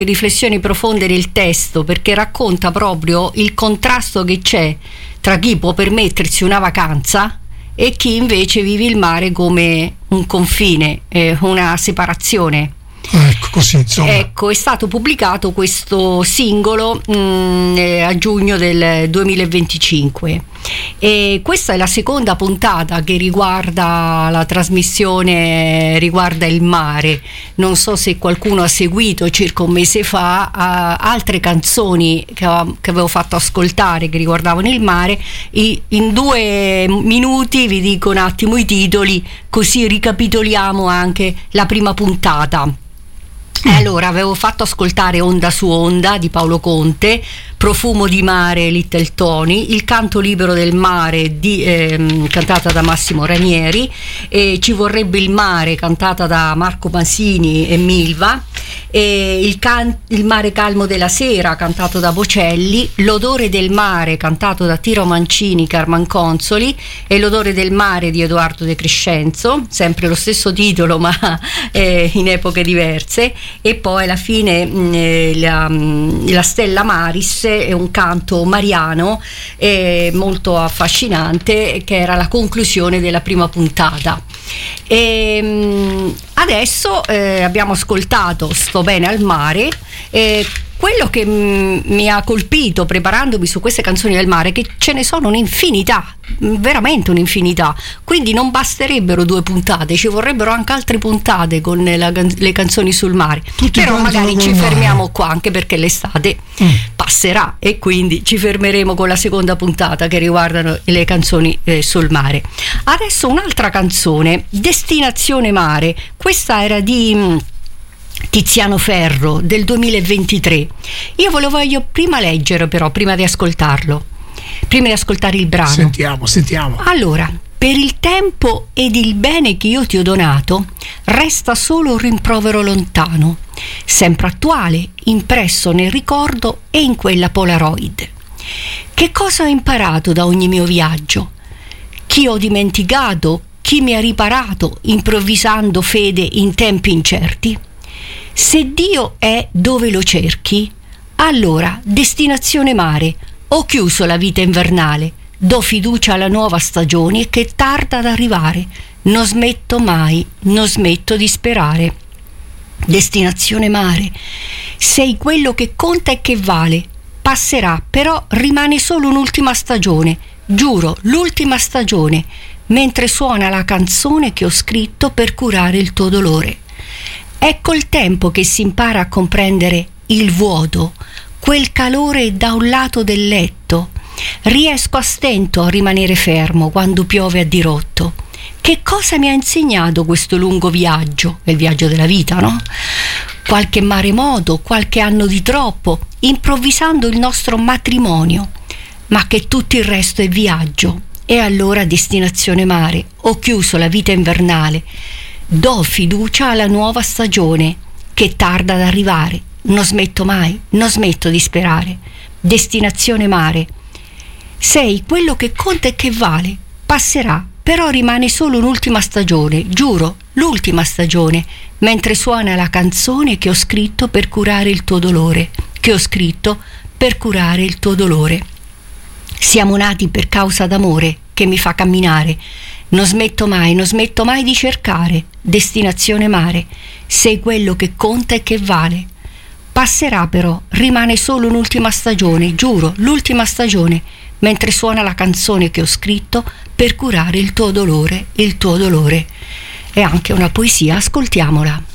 riflessioni profonde nel testo, perché racconta proprio il contrasto che c'è tra chi può permettersi una vacanza e chi invece vive il mare come un confine, una separazione. Ecco, così, insomma. Ecco, è stato pubblicato questo singolo a giugno del 2025 e questa è la seconda puntata che riguarda la trasmissione, riguarda il mare. Non so se qualcuno ha seguito circa un mese fa altre canzoni che avevo fatto ascoltare che riguardavano il mare. In 2 minuti vi dico un attimo i titoli, così ricapitoliamo anche la prima puntata. Allora, avevo fatto ascoltare Onda su Onda di Paolo Conte, Profumo di mare Little Tony, Il canto libero del mare cantata da Massimo Ranieri, Ci vorrebbe il mare cantata da Marco Masini e Milva, il mare calmo della sera cantato da Bocelli, L'odore del mare cantato da Tiro Mancini, Carman Consoli e L'odore del mare di Edoardo De Crescenzo, sempre lo stesso titolo ma in epoche diverse. E poi alla fine la Stella Maris è un canto mariano molto affascinante, che era la conclusione della prima puntata. Adesso abbiamo ascoltato Sto bene al mare. Quello che mi ha colpito preparandomi su queste canzoni del mare è che ce ne sono un'infinità, veramente un'infinità, quindi non basterebbero 2 puntate, ci vorrebbero anche altre puntate con le canzoni sul mare. Però magari ci fermiamo qua, anche perché l'estate passerà e quindi ci fermeremo con la seconda puntata che riguardano le canzoni sul mare. Adesso un'altra canzone, Destinazione Mare. Questa era di Tiziano Ferro del 2023. Io ve lo voglio prima leggere, però prima di ascoltarlo, prima di ascoltare il brano. Sentiamo. Allora, per il tempo ed il bene che io ti ho donato resta solo un rimprovero lontano, sempre attuale, impresso nel ricordo e in quella Polaroid. Che cosa ho imparato da ogni mio viaggio? Chi ho dimenticato? Chi mi ha riparato improvvisando fede in tempi incerti? Se Dio è dove lo cerchi, allora destinazione mare, ho chiuso la vita invernale, do fiducia alla nuova stagione che tarda ad arrivare, non smetto mai, non smetto di sperare. Destinazione mare, sei quello che conta e che vale, passerà, però rimane solo un'ultima stagione, giuro, l'ultima stagione, mentre suona la canzone che ho scritto per curare il tuo dolore. È col tempo che si impara a comprendere il vuoto, quel calore da un lato del letto. Riesco a stento a rimanere fermo quando piove a dirotto. Che cosa mi ha insegnato questo lungo viaggio? È il viaggio della vita, no? Qualche maremoto, qualche anno di troppo, improvvisando il nostro matrimonio. Ma che tutto il resto è viaggio. E allora destinazione mare, ho chiuso la vita invernale. Do fiducia alla nuova stagione che tarda ad arrivare, non smetto mai, non smetto di sperare. Destinazione mare, sei quello che conta e che vale, passerà, però rimane solo un'ultima stagione, giuro, l'ultima stagione, mentre suona la canzone che ho scritto per curare il tuo dolore, Siamo nati per causa d'amore che mi fa camminare. Non smetto mai di cercare. Destinazione mare, sei quello che conta e che vale. Passerà però, rimane solo un'ultima stagione, giuro, l'ultima stagione, mentre suona la canzone che ho scritto per curare il tuo dolore. È anche una poesia, ascoltiamola.